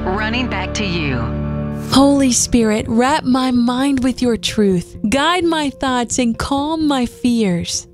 running back to you. Holy Spirit, wrap my mind with your truth. Guide my thoughts and calm my fears.